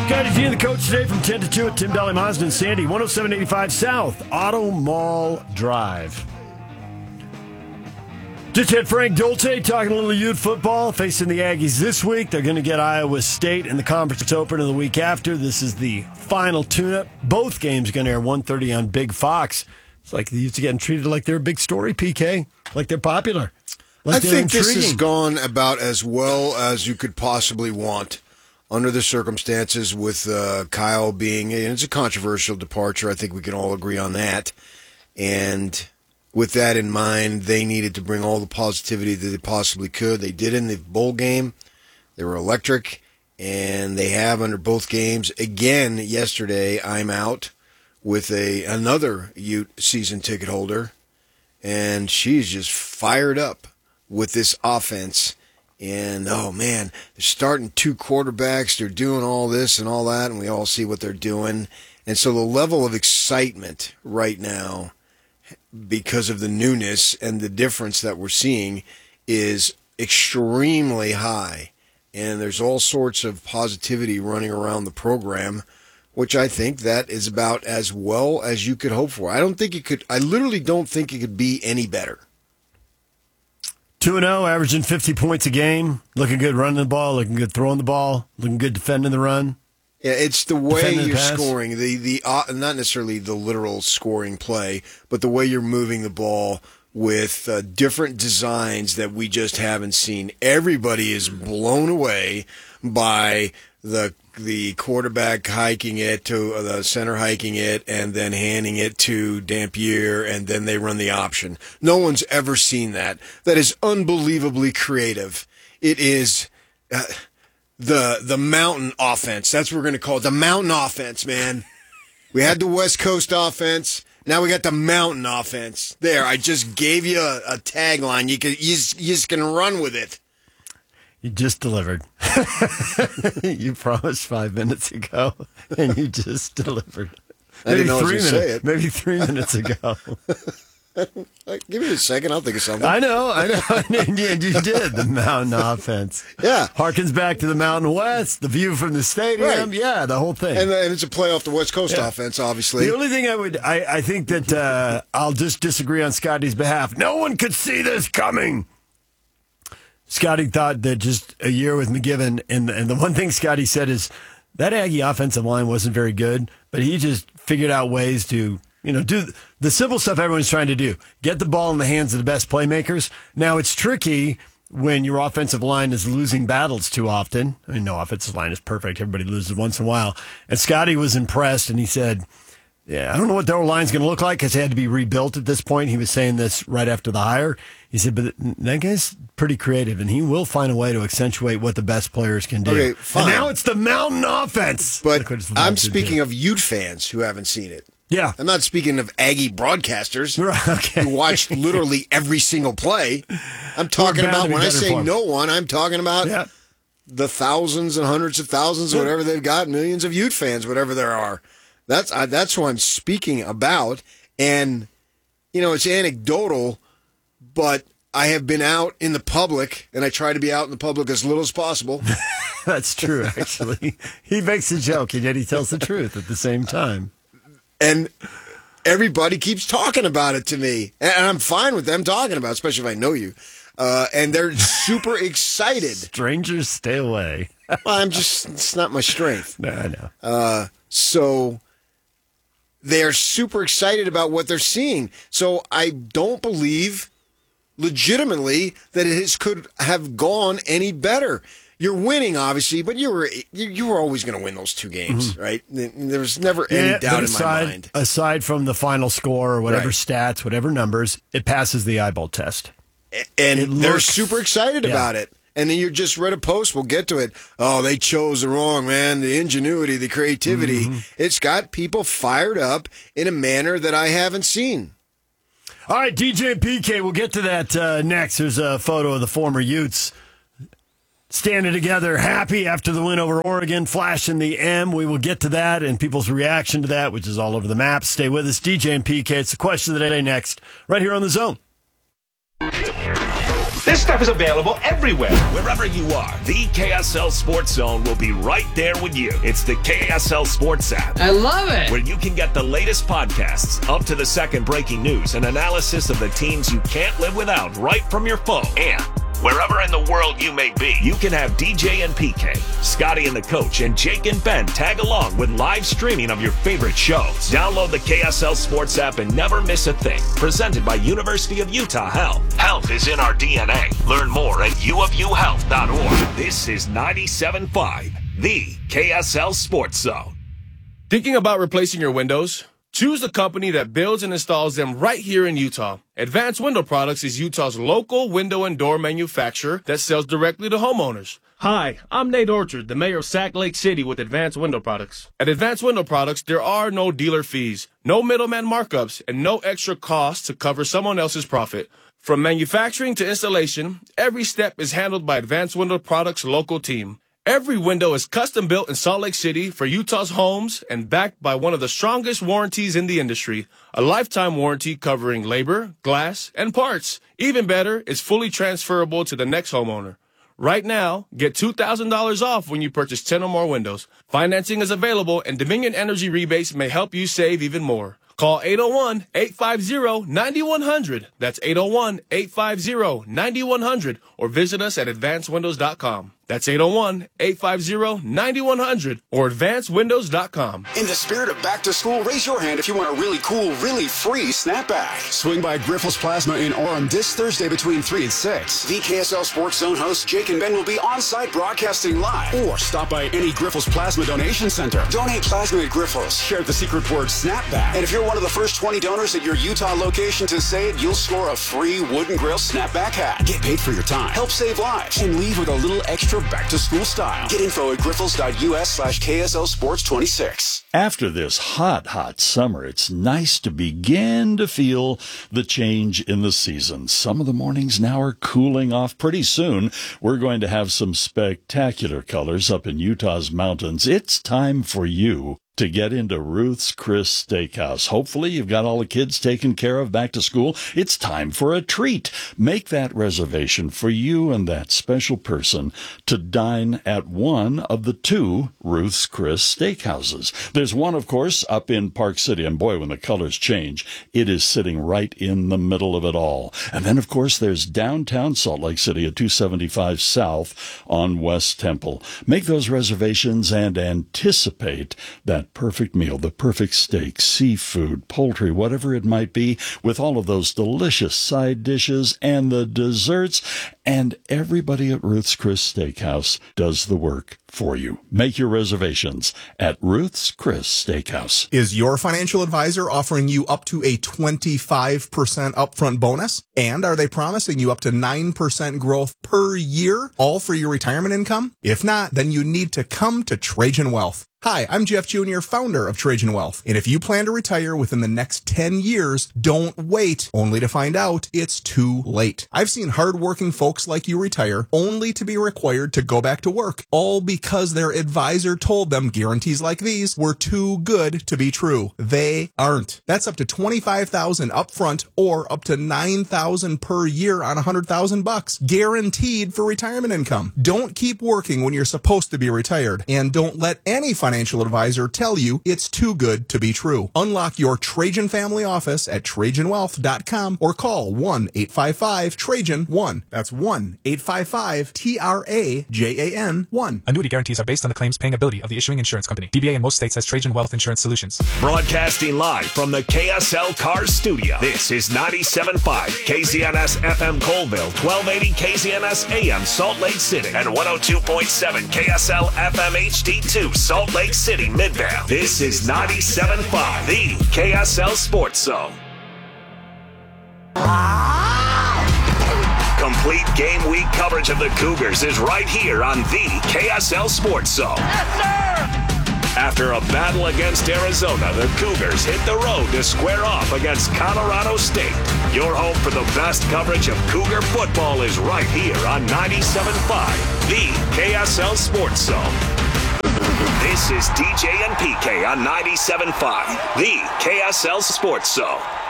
Scotty G and the coach today from 10 to 2 at Tim Daly Mazda and Sandy, 10785 South, Auto Mall Drive. Just had Frank Dolce talking a little youth football, facing the Aggies this week. They're going to get Iowa State in the conference opener the week after. This is the final tune-up. Both games going to air 1:30 on Big Fox. It's like they used to getting treated like they're a big story, PK, like they're popular. Like I they're think intriguing. this has gone about as well as you could possibly want under the circumstances with Kyle being, it's a controversial departure. I think we can all agree on that. And with that in mind, they needed to bring all the positivity that they possibly could. They did in the bowl game. They were electric, and they have under both games. Again, yesterday, I'm out with another Ute season ticket holder, and she's just fired up with this offense. And, oh, man, they're starting two quarterbacks. They're doing all this and all that, and we all see what they're doing. And so the level of excitement right now, because of the newness and the difference that we're seeing, is extremely high. And there's all sorts of positivity running around the program, which I think that is about as well as you could hope for. I literally don't think it could be any better. 2-0, averaging 50 points a game. Looking good running the ball, looking good throwing the ball, looking good defending the run. Yeah, it's the way you're pass. scoring, the not necessarily the literal scoring play, but the way you're moving the ball with different designs that we just haven't seen. Everybody is blown away by the quarterback hiking it to the center hiking it and then handing it to Dampier, and then they run the option. No one's ever seen that. That is unbelievably creative. It is the mountain offense. That's what we're going to call it. The mountain offense, man. We had the West Coast offense. Now we got the mountain offense. There, I just gave you a tagline. You just can run with it. You just delivered. You promised 5 minutes ago, and you just delivered. I didn't know I was going to say it. Maybe 3 minutes ago. Give me a second. I'll think of something. I know. And you did. The mountain offense. Yeah. Harkens back to the Mountain West, the view from the stadium. Right. Yeah, the whole thing. And it's a play off the West Coast offense, obviously. The only thing I think that I'll just disagree on Scotty's behalf. No one could see this coming. Scotty thought that just a year with McGiven, and the one thing Scotty said is that Aggie offensive line wasn't very good, but he just figured out ways to, do the simple stuff everyone's trying to do. Get the ball in the hands of the best playmakers. Now, it's tricky when your offensive line is losing battles too often. I mean, no offensive line is perfect. Everybody loses once in a while. And Scotty was impressed, and he said, yeah, I don't know what their line's going to look like because it had to be rebuilt at this point. He was saying this right after the hire. He said, but that guy's pretty creative, and he will find a way to accentuate what the best players can do. Okay, fine. And now it's the mountain offense. But I'm speaking of Ute fans who haven't seen it. Yeah. I'm not speaking of Aggie broadcasters okay. who watched literally every single play. I'm talking about, when I say no one, I'm talking about the thousands and hundreds of thousands, or whatever they've got, millions of Ute fans, whatever there are. That's what I'm speaking about. And, it's anecdotal, but I have been out in the public, and I try to be out in the public as little as possible. That's true, actually. He makes a joke, and yet he tells the truth at the same time. And everybody keeps talking about it to me. And I'm fine with them talking about it, especially if I know you. And they're super excited. Strangers, stay away. Well, it's not my strength. No, I know. So they are super excited about what they're seeing. So I don't believe legitimately that it could have gone any better. You're winning, obviously, but you were always going to win those two games, right? There was never any doubt in my mind. Aside from the final score or whatever stats, whatever numbers, it passes the eyeball test. And they're super excited about it. And then you just read a post, we'll get to it. Oh, they chose the wrong, man. The ingenuity, the creativity. It's got people fired up in a manner that I haven't seen. All right, DJ and PK, we'll get to that next. There's a photo of the former Utes standing together, happy after the win over Oregon, flashing the M. We will get to that and people's reaction to that, which is all over the map. Stay with us. DJ and PK, it's the question of the day next, right here on The Zone. This stuff is available everywhere. Wherever you are, the KSL Sports Zone will be right there with you. It's the KSL Sports app. I love it. Where you can get the latest podcasts, up to the second breaking news, and analysis of the teams you can't live without right from your phone. And wherever in the world you may be, you can have DJ and PK, Scotty and the Coach, and Jake and Ben tag along with live streaming of your favorite shows. Download the KSL Sports app and never miss a thing. Presented by University of Utah Health. Health is in our DNA. Learn more at uofuhealth.org. This is 97.5, the KSL Sports Zone. Thinking about replacing your windows? Choose the company that builds and installs them right here in Utah. Advanced Window Products is Utah's local window and door manufacturer that sells directly to homeowners. Hi, I'm Nate Orchard, the mayor of Sac Lake City with Advanced Window Products. At Advanced Window Products, there are no dealer fees, no middleman markups, and no extra costs to cover someone else's profit. From manufacturing to installation, every step is handled by Advanced Window Products' local team. Every window is custom built in Salt Lake City for Utah's homes and backed by one of the strongest warranties in the industry, a lifetime warranty covering labor, glass, and parts. Even better, it's fully transferable to the next homeowner. Right now, get $2,000 off when you purchase 10 or more windows. Financing is available and Dominion Energy rebates may help you save even more. Call 801-850-9100. That's 801-850-9100 or visit us at advancedwindows.com. That's 801-850-9100 or advancedwindows.com. In the spirit of back to school, raise your hand if you want a really cool, really free snapback. Swing by Grifols Plasma in Orem this Thursday between 3 and 6. The KSL Sports Zone hosts Jake and Ben will be on site broadcasting live. Or stop by any Grifols Plasma donation center. Donate plasma at Grifols. Share the secret word snapback. And if you're one of the first 20 donors at your Utah location to say it, you'll score a free wooden grill snapback hat. Get paid for your time. Help save lives. And leave with a little extra back to school style. Get info at grifols.us/KSL Sports 26. After this hot summer, it's nice to begin to feel the change in the season. Some of the mornings now are cooling off. Pretty soon, we're going to have some spectacular colors up in Utah's mountains. It's time for you to get into Ruth's Chris Steakhouse. Hopefully you've got all the kids taken care of back to school. It's time for a treat. Make that reservation for you and that special person to dine at one of the two Ruth's Chris Steakhouses. There's one, of course, up in Park City, and boy, when the colors change, it is sitting right in the middle of it all. And then, of course, there's downtown Salt Lake City at 275 South on West Temple. Make those reservations and anticipate that perfect meal, the perfect steak, seafood, poultry, whatever it might be, with all of those delicious side dishes and the desserts. And everybody at Ruth's Chris Steakhouse does the work for you. Make your reservations at Ruth's Chris Steakhouse. Is your financial advisor offering you up to a 25% upfront bonus? And are they promising you up to 9% growth per year, all for your retirement income? If not, then you need to come to Trajan Wealth. Hi, I'm Jeff Jr., founder of Trajan Wealth. And if you plan to retire within the next 10 years, don't wait, only to find out it's too late. I've seen hardworking folks like you retire only to be required to go back to work, all because their advisor told them guarantees like these were too good to be true. They aren't. That's up to $25,000 upfront or up to $9,000 per year on $100,000, guaranteed for retirement income. Don't keep working when you're supposed to be retired, and don't let any financial advisor tell you it's too good to be true. Unlock your Trajan family office at TrajanWealth.com or call 1-855-TRAJAN-1. That's 1-855-TRAJAN-1. Annuity guarantees are based on the claims paying ability of the issuing insurance company. DBA in most states has Trajan Wealth Insurance Solutions. Broadcasting live from the KSL Cars Studio. This is 97.5 KZNS FM Colville, 1280 KZNS AM Salt Lake City, and 102.7 KSL FM HD2 Salt Lake City Midvale. This is 97.5, the KSL Sports Zone. Complete game week coverage of the Cougars is right here on the KSL Sports Zone. Yes, sir! After a battle against Arizona, the Cougars hit the road to square off against Colorado State. Your home for the best coverage of Cougar football is right here on 97.5, the KSL Sports Zone. This is DJ and PK on 97.5, the KSL Sports Zone.